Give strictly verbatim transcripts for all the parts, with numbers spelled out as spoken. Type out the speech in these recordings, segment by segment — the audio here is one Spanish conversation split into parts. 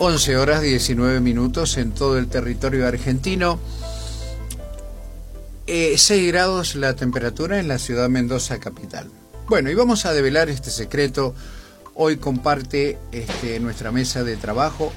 once horas diecinueve minutos en todo el territorio argentino. Eh, seis grados la temperatura en la ciudad de Mendoza capital. Bueno, y vamos a develar este secreto. Hoy comparte este, nuestra mesa de trabajo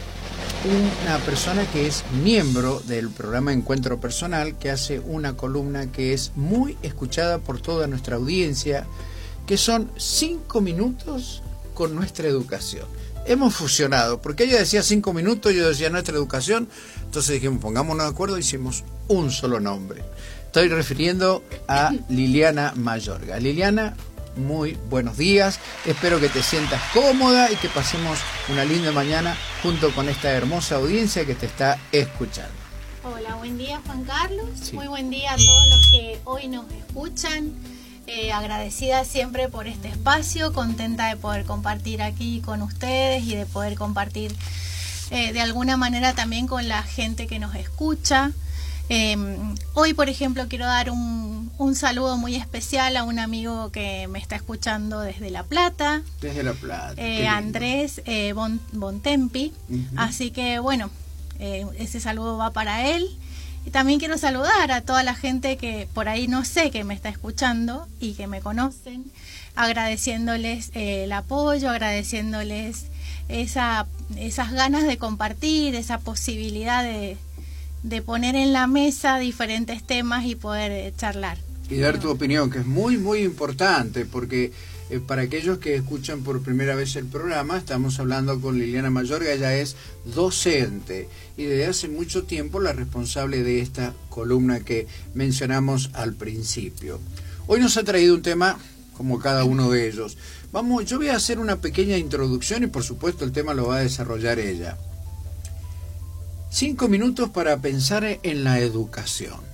una persona que es miembro del programa Encuentro Personal, que hace una columna que es muy escuchada por toda nuestra audiencia, que son cinco minutos con nuestra educación. Hemos fusionado, porque ella decía cinco minutos, yo decía nuestra educación, entonces dijimos, pongámonos de acuerdo, hicimos un solo nombre. Estoy refiriendo a Liliana Mayorga. Liliana, muy buenos días, espero que te sientas cómoda y que pasemos una linda mañana junto con esta hermosa audiencia que te está escuchando. Hola, buen día Juan Carlos, sí. Muy buen día a todos los que hoy nos escuchan, eh, agradecida siempre por este espacio, contenta de poder compartir aquí con ustedes y de poder compartir eh, de alguna manera también con la gente que nos escucha. Eh, hoy, por ejemplo, quiero dar un, un saludo muy especial a un amigo que me está escuchando desde La Plata. Desde La Plata. Eh, Andrés eh, Bon, Bontempi. Uh-huh. Así que, bueno, eh, ese saludo va para él. Y también quiero saludar a toda la gente que por ahí no sé que me está escuchando y que me conocen, agradeciéndoles eh, el apoyo, agradeciéndoles esa, esas ganas de compartir, esa posibilidad de... de poner en la mesa diferentes temas y poder eh, charlar. Y dar tu opinión, que es muy, muy importante, porque eh, para aquellos que escuchan por primera vez el programa, estamos hablando con Liliana Mayorga. Ella es docente y desde hace mucho tiempo la responsable de esta columna que mencionamos al principio. Hoy nos ha traído un tema como cada uno de ellos. Vamos, yo voy a hacer una pequeña introducción y por supuesto el tema lo va a desarrollar ella. Cinco minutos para pensar en la educación.